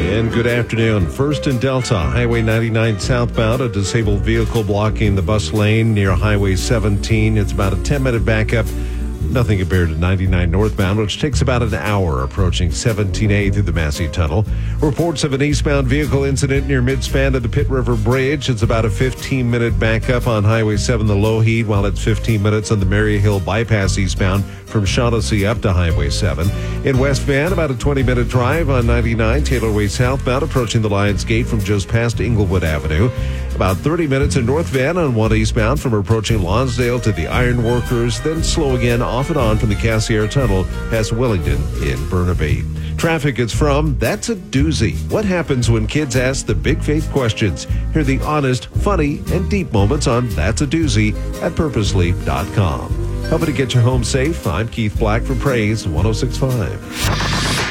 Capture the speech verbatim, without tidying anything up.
And good afternoon. First in Delta, Highway ninety-nine southbound, a disabled vehicle blocking the bus lane near Highway seventeen. It's about a ten-minute backup. Nothing compared to ninety-nine northbound, which takes about an hour approaching seventeen A through the Massey Tunnel. Reports of an eastbound vehicle incident near midspan of the Pitt River Bridge. It's about a fifteen-minute backup on Highway seven, the Lougheed, while it's fifteen minutes on the Mary Hill bypass eastbound from Shaughnessy up to Highway seven. In West Van, about a twenty-minute drive on ninety-nine, Taylor Way southbound, approaching the Lions Gate from just past Inglewood Avenue. About thirty minutes in North Van on one eastbound from approaching Lonsdale to the Iron Workers, then slow again off and on from the Cassiar Tunnel past Wellington in Burnaby. Traffic is from That's a Doozy. What happens when kids ask the big faith questions? Hear the honest, funny, and deep moments on That's a Doozy at purposely dot com. Helping to get you home safe, I'm Keith Black for Praise one oh six point five.